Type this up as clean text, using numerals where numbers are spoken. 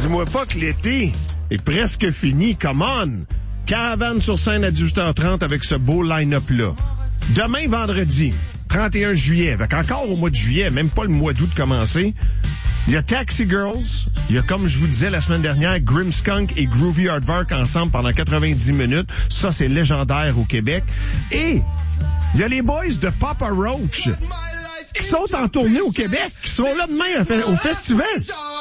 Dis-moi pas que l'été est presque fini. Come on! Caravane sur scène à 18h30 avec ce beau line-up-là. Demain, vendredi, 31 juillet, avec encore au mois de juillet, même pas le mois d'août de commencer, il y a Taxi Girls, il y a, comme je vous disais la semaine dernière, Grimmskunk et Groovy Aardvark ensemble pendant 90 minutes. Ça, c'est légendaire au Québec. Et il y a les boys de Papa Roach qui sont en tournée au Québec, qui sont là demain au festival.